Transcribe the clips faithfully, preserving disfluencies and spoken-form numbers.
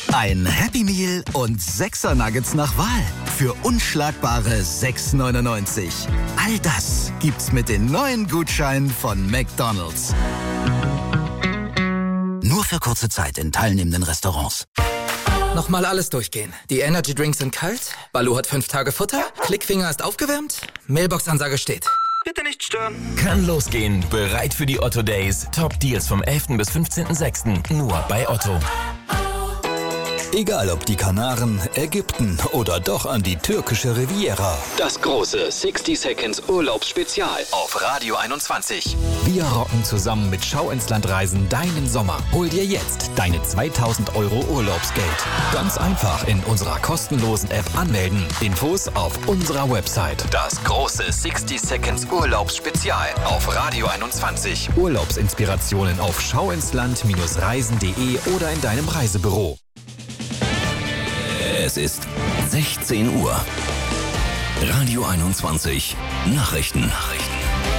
Ein Happy Meal und sechser Nuggets nach Wahl für unschlagbare sechs neunundneunzig. All das gibt's mit den neuen Gutscheinen von McDonald's. Nur für kurze Zeit in teilnehmenden Restaurants. Nochmal alles durchgehen. Die Energy Drinks sind kalt, Baloo hat fünf Tage Futter, Klickfinger ist aufgewärmt, Mailbox-Ansage steht. Bitte nicht stören. Kann losgehen. Bereit für die Otto Days. Top Deals vom elften bis fünfzehnten sechsten Nur bei Otto. Egal ob die Kanaren, Ägypten oder doch an die türkische Riviera. Das große sixty Seconds Urlaubsspezial auf Radio einundzwanzig. Wir rocken zusammen mit Schau ins Land Reisen deinen Sommer. Hol dir jetzt deine zweitausend Euro Urlaubsgeld. Ganz einfach in unserer kostenlosen App anmelden. Infos auf unserer Website. Das große sixty Seconds Urlaubsspezial auf Radio einundzwanzig. Urlaubsinspirationen auf schauinsland Reisen punkt de oder in deinem Reisebüro. Es ist sechzehn Uhr. Radio einundzwanzig. Nachrichten. Nachrichten.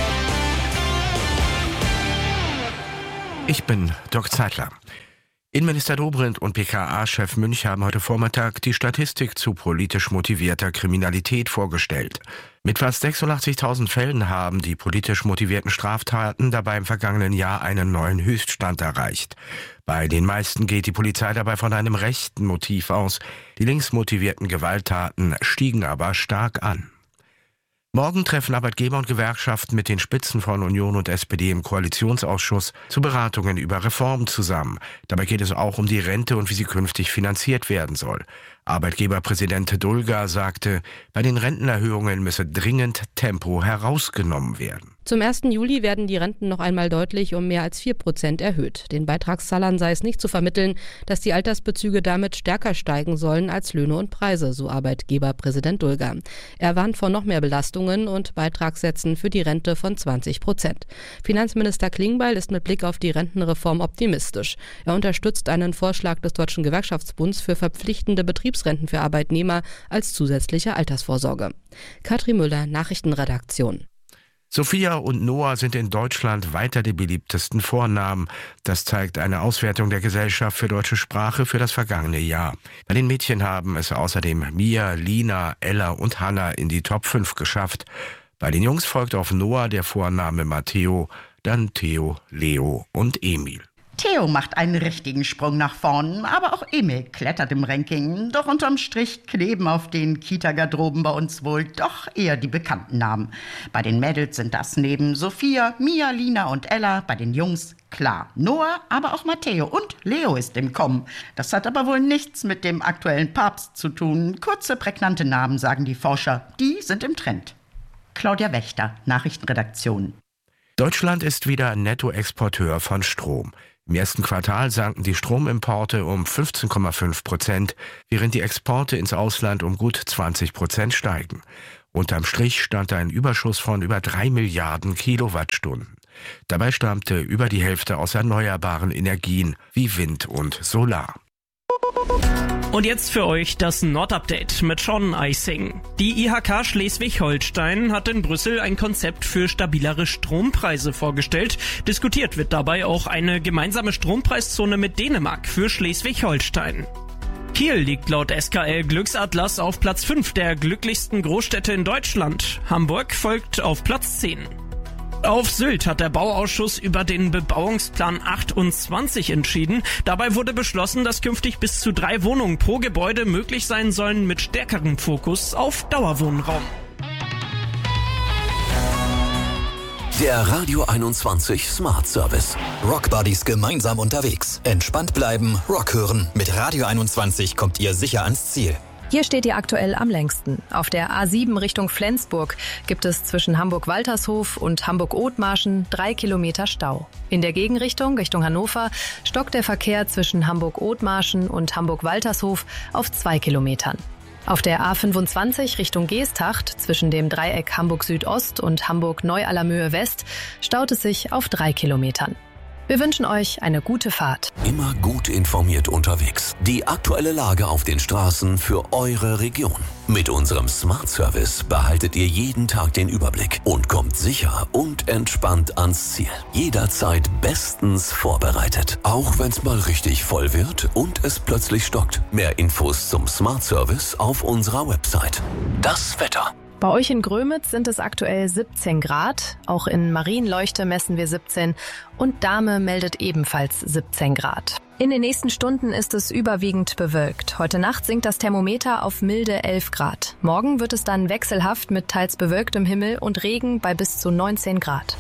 Ich bin Dirk Zeitler. Innenminister Dobrindt und B K A-Chef Münch haben heute Vormittag die Statistik zu politisch motivierter Kriminalität vorgestellt. Mit fast sechsundachtzigtausend Fällen haben die politisch motivierten Straftaten dabei im vergangenen Jahr einen neuen Höchststand erreicht. Bei den meisten geht die Polizei dabei von einem rechten Motiv aus. Die links motivierten Gewalttaten stiegen aber stark an. Morgen treffen Arbeitgeber und Gewerkschaften mit den Spitzen von Union und S P D im Koalitionsausschuss zu Beratungen über Reformen zusammen. Dabei geht es auch um die Rente und wie sie künftig finanziert werden soll. Arbeitgeberpräsident Dulger sagte, bei den Rentenerhöhungen müsse dringend Tempo herausgenommen werden. Zum ersten Juli werden die Renten noch einmal deutlich um mehr als vier Prozent erhöht. Den Beitragszahlern sei es nicht zu vermitteln, dass die Altersbezüge damit stärker steigen sollen als Löhne und Preise, so Arbeitgeberpräsident Dulger. Er warnt vor noch mehr Belastungen und Beitragssätzen für die Rente von zwanzig Prozent. Finanzminister Klingbeil ist mit Blick auf die Rentenreform optimistisch. Er unterstützt einen Vorschlag des Deutschen Gewerkschaftsbunds für verpflichtende Betriebsrenten für Arbeitnehmer als zusätzliche Altersvorsorge. Katrin Müller, Nachrichtenredaktion. Sophia und Noah sind in Deutschland weiter die beliebtesten Vornamen. Das zeigt eine Auswertung der Gesellschaft für deutsche Sprache für das vergangene Jahr. Bei den Mädchen haben es außerdem Mia, Lina, Ella und Hannah in die Top fünf geschafft. Bei den Jungs folgt auf Noah der Vorname Matteo, dann Theo, Leo und Emil. Theo macht einen richtigen Sprung nach vorn, aber auch Emil klettert im Ranking. Doch unterm Strich kleben auf den Kita-Garderoben bei uns wohl doch eher die bekannten Namen. Bei den Mädels sind das neben Sophia, Mia, Lina und Ella, bei den Jungs klar Noah, aber auch Matteo und Leo ist im Kommen. Das hat aber wohl nichts mit dem aktuellen Papst zu tun. Kurze, prägnante Namen, sagen die Forscher, die sind im Trend. Claudia Wächter, Nachrichtenredaktion. Deutschland ist wieder Nettoexporteur von Strom. Im ersten Quartal sanken die Stromimporte um fünfzehn Komma fünf Prozent, während die Exporte ins Ausland um gut zwanzig Prozent steigen. Unterm Strich stand ein Überschuss von über drei Milliarden Kilowattstunden. Dabei stammte über die Hälfte aus erneuerbaren Energien wie Wind und Solar. Und jetzt für euch das Nord-Update mit Sean Eising. Die I H K Schleswig-Holstein hat in Brüssel ein Konzept für stabilere Strompreise vorgestellt. Diskutiert wird dabei auch eine gemeinsame Strompreiszone mit Dänemark für Schleswig-Holstein. Kiel liegt laut S K L Glücksatlas auf Platz fünf der glücklichsten Großstädte in Deutschland. Hamburg folgt auf Platz zehn. Auf Sylt hat der Bauausschuss über den Bebauungsplan achtundzwanzig entschieden. Dabei wurde beschlossen, dass künftig bis zu drei Wohnungen pro Gebäude möglich sein sollen mit stärkerem Fokus auf Dauerwohnraum. Der Radio einundzwanzig Smart Service. Rock Buddies gemeinsam unterwegs. Entspannt bleiben, Rock hören. Mit Radio einundzwanzig kommt ihr sicher ans Ziel. Hier steht ihr aktuell am längsten. Auf der A sieben Richtung Flensburg gibt es zwischen Hamburg-Waltershof und Hamburg-Othmarschen drei Kilometer Stau. In der Gegenrichtung, Richtung Hannover, stockt der Verkehr zwischen Hamburg-Othmarschen und Hamburg-Waltershof auf zwei Kilometern. Auf der A fünfundzwanzig Richtung Geesthacht zwischen dem Dreieck Hamburg-Südost und Hamburg-Neu-Allermöhe-West staut es sich auf drei Kilometern. Wir wünschen euch eine gute Fahrt. Immer gut informiert unterwegs. Die aktuelle Lage auf den Straßen für eure Region. Mit unserem Smart Service behaltet ihr jeden Tag den Überblick und kommt sicher und entspannt ans Ziel. Jederzeit bestens vorbereitet. Auch wenn es mal richtig voll wird und es plötzlich stockt. Mehr Infos zum Smart Service auf unserer Website. Das Wetter. Bei euch in Grömitz sind es aktuell siebzehn Grad. Auch in Marienleuchte messen wir siebzehn und Dahme meldet ebenfalls siebzehn Grad. In den nächsten Stunden ist es überwiegend bewölkt. Heute Nacht sinkt das Thermometer auf milde elf Grad. Morgen wird es dann wechselhaft mit teils bewölktem Himmel und Regen bei bis zu neunzehn Grad.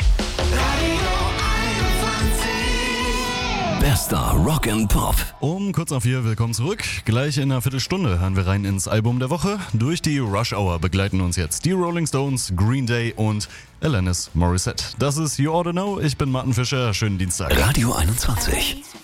Bester Rock and Pop. Um kurz nach vier, willkommen zurück. Gleich in einer Viertelstunde hören wir rein ins Album der Woche. Durch die Rush Hour begleiten uns jetzt die Rolling Stones, Green Day und Alanis Morissette. Das ist You Oughta Know. Ich bin Martin Fischer. Schönen Dienstag. Radio einundzwanzig.